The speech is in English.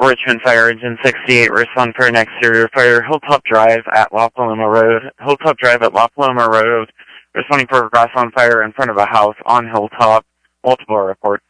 Richmond Fire Engine 68, respond for an exterior fire, Hilltop Drive at La Paloma Road. Hilltop Drive at La Paloma Road, responding for a grass on fire in front of a house on Hilltop. Multiple reports.